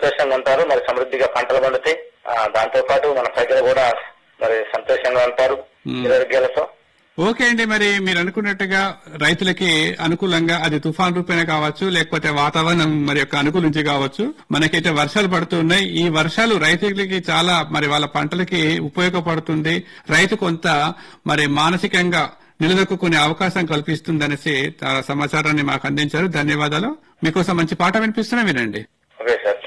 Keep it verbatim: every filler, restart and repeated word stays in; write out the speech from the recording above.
సంతోషంగా ఉంటారు. మరి సమృద్ధిగా పంటలు పండుతాయి. దాంతో పాటు మన ప్రజలు కూడా మరి సంతోషంగా ఉంటారు ఆరోగ్యాలతో. ఓకే అండి, మరి మీరు అనుకున్నట్టుగా రైతులకి అనుకూలంగా అది తుఫాన్ రూపేణ కావచ్చు, లేకపోతే వాతావరణం మరి యొక్క అనుకూలించి కావచ్చు, మనకైతే వర్షాలు పడుతున్నాయి. ఈ వర్షాలు రైతులకి చాలా మరి వాళ్ళ పంటలకి ఉపయోగపడుతుంది. రైతు కొంత మరి మానసికంగా నిలదొక్కునే అవకాశం కల్పిస్తుందనేసి చాలా సమాచారాన్ని మాకు అందించారు. ధన్యవాదాలు. మీకోసం మంచి పాట వినిపిస్తున్నా వినండి. Okay sir.